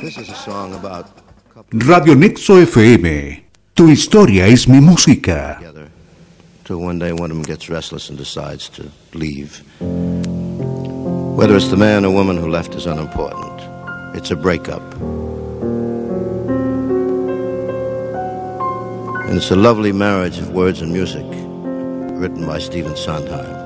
This is a song about Radio Nexo FM, tu historia es mi música. together till one day one of them gets restless and decides to leave. Whether it's the man or woman who left is unimportant. It's a breakup. And it's a lovely marriage of words and music written by Stephen Sondheim.